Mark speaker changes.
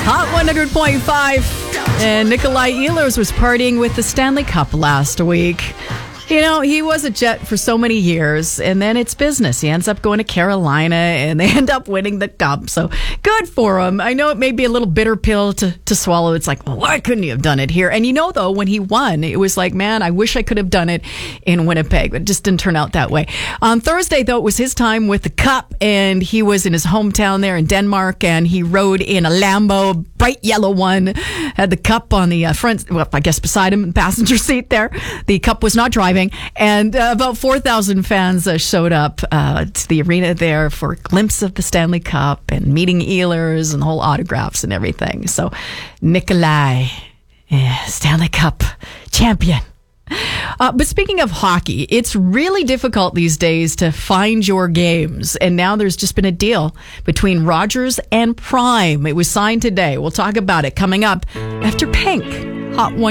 Speaker 1: Hot 100.5. And Nikolai Ehlers was partying with the Stanley Cup last week. You know, he was a Jet for so many years, and then it's business. He ends up going to Carolina, and they end up winning the Cup. So good for him. I know it may be a little bitter pill to swallow. It's like, well, why couldn't he have done it here? And you know, though, when he won, it was like, man, I wish I could have done it in Winnipeg, but it just didn't turn out that way. On Thursday, though, it was his time with the Cup, and he was in his hometown there in Denmark, and he rode in a Lambo, bright yellow one, had the Cup on the front, well, I guess beside him in the passenger seat there. The Cup was not driving. And about 4,000 fans showed up to the arena there for a glimpse of the Stanley Cup and meeting Ehlers and the whole autographs and everything. So Nikolai, Stanley Cup champion. But speaking of hockey, it's really difficult these days to find your games. And now there's just been a deal between Rogers and Prime. It was signed today. We'll talk about it coming up after Pink. Hot 1.